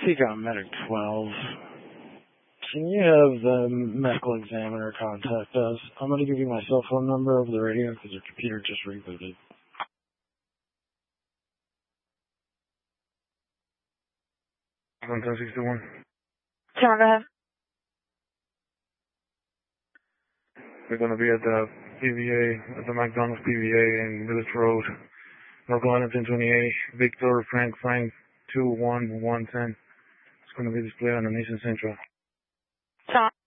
Seagull Medic 12. Can you have the medical examiner contact us? I'm going to give you my cell phone number over the radio because your computer just rebooted. One 1061. John, go ahead. We're going to be at the PVA, at the McDonald's PVA in Village Road, North Carolina 1028, Victor Frank 21110. It's going to be displayed on the Nation Central. John.